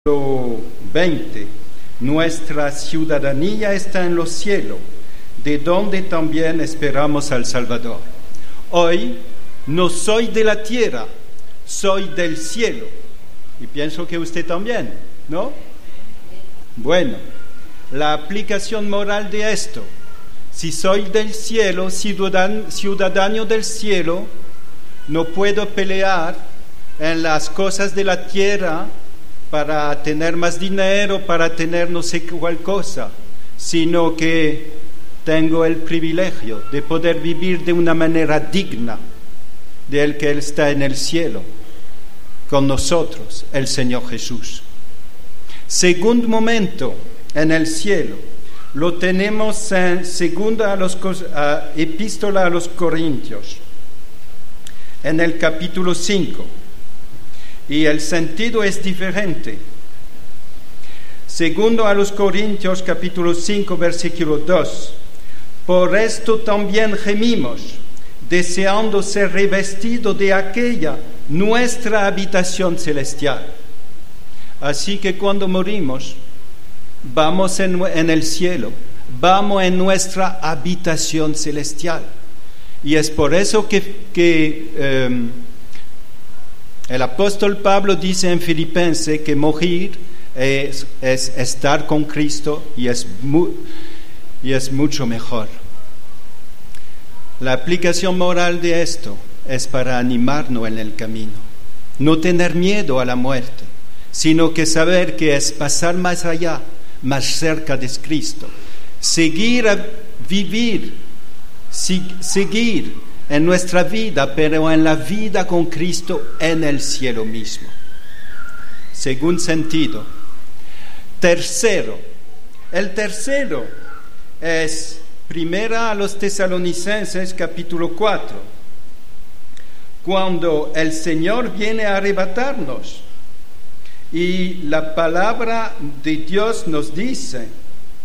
20. Nuestra ciudadanía está en los cielos, de donde también esperamos al Salvador. Hoy no soy de la tierra, soy del cielo. Y pienso que usted también, ¿no? Bueno, la aplicación moral de esto: si soy del cielo, ciudadano del cielo, no puedo pelear en las cosas de la tierra para tener más dinero, para tener no sé cuál cosa, sino que tengo el privilegio de poder vivir de una manera digna del que Él está en el cielo, con nosotros, el Señor Jesús. Segundo momento en el cielo, lo tenemos en segunda epístola a los Corintios, en el capítulo 5. Y el sentido es diferente. Segundo a los Corintios, capítulo 5, versículo 2. Por esto también gemimos, deseando ser revestidos de aquella nuestra habitación celestial. Así que cuando morimos, vamos en el cielo, vamos en nuestra habitación celestial. Y es por eso que el apóstol Pablo dice en Filipenses que morir es estar con Cristo y es mucho mejor. La aplicación moral de esto es para animarnos en el camino. No tener miedo a la muerte, sino que saber que es pasar más allá, más cerca de Cristo. Seguir a vivir, seguir en nuestra vida, pero en la vida con Cristo en el cielo mismo. Según sentido. Tercero. El tercero es primera a los Tesalonicenses, capítulo 4. Cuando el Señor viene a arrebatarnos. Y la palabra de Dios nos dice,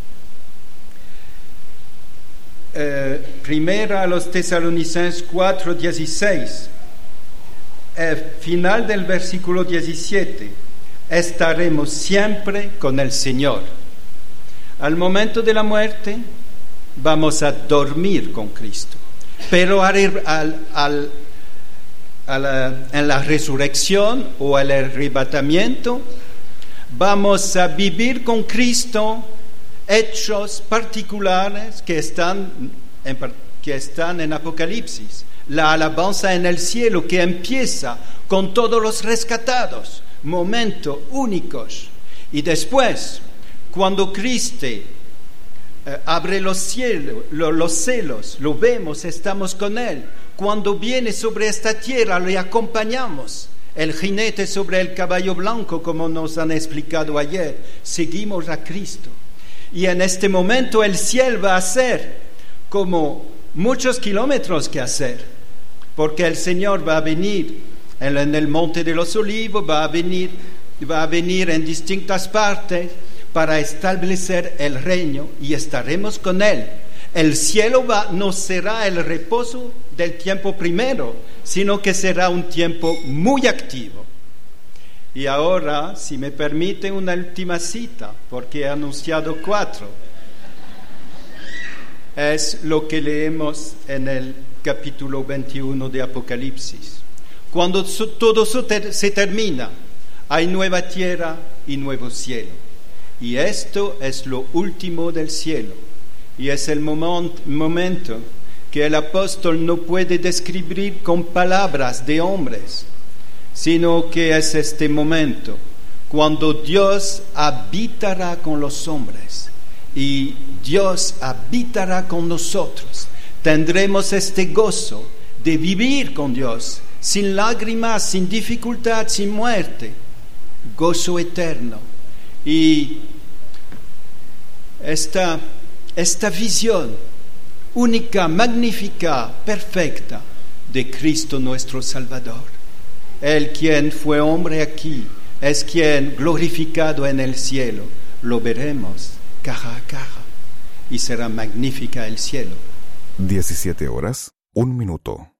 primera a los Tesalonicenses 4:16, final del versículo 17, estaremos siempre con el Señor. Al momento de la muerte vamos a dormir con Cristo, pero en la resurrección o el arrebatamiento vamos a vivir con Cristo hechos particulares que están en Apocalipsis. La alabanza en el cielo que empieza con todos los rescatados, momentos únicos. Y después, cuando Cristo abre los cielos, lo vemos, estamos con Él. Cuando viene sobre esta tierra, le acompañamos. El jinete sobre el caballo blanco, como nos han explicado ayer, seguimos a Cristo. Y en este momento el cielo va a ser como muchos kilómetros que hacer, porque el Señor va a venir en el Monte de los Olivos, va a venir en distintas partes para establecer el reino y estaremos con Él. El cielo no será el reposo del tiempo primero, sino que será un tiempo muy activo. Y ahora, si me permite, una última cita, porque he anunciado 4. Es lo que leemos en el capítulo 21 de Apocalipsis. Cuando todo se termina, hay nueva tierra y nuevo cielo. Y esto es lo último del cielo. Y es el momento que el apóstol no puede describir con palabras de hombres, sino que es este momento cuando Dios habitará con los hombres y Dios habitará con nosotros. Tendremos este gozo de vivir con Dios, sin lágrimas, sin dificultad, sin muerte, gozo eterno. Y esta visión única, magnífica, perfecta de Cristo nuestro Salvador. Él quien fue hombre aquí, es quien glorificado en el cielo. Lo veremos cara a cara y será magnífica el cielo. 17:01.